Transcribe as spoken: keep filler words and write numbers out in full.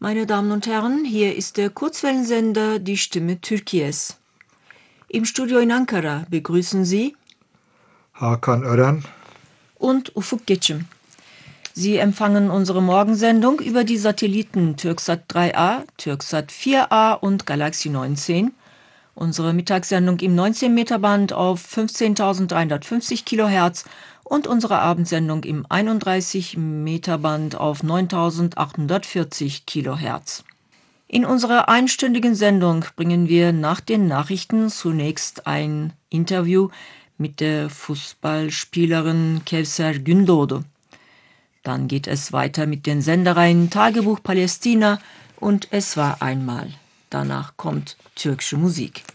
Meine Damen und Herren, hier ist der Kurzwellensender Die Stimme Türkiye's. Im Studio in Ankara begrüßen Sie Hakan Ören und Ufuk Geçim. Sie empfangen unsere Morgensendung über die Satelliten Türksat drei A, Türksat vier A und Galaxy neunzehn. Unsere Mittagssendung im neunzehn Meter Band auf fünfzehntausenddreihundertfünfzig Kilohertz und unsere Abendsendung im einunddreißig Meter Band auf neuntausendachthundertvierzig Kilohertz. In unserer einstündigen Sendung bringen wir nach den Nachrichten zunächst ein Interview mit der Fußballspielerin Kevser Gündoğdu. Dann geht es weiter mit den Sendereien Tagebuch Palästina und Es war einmal. Danach kommt türkische Musik.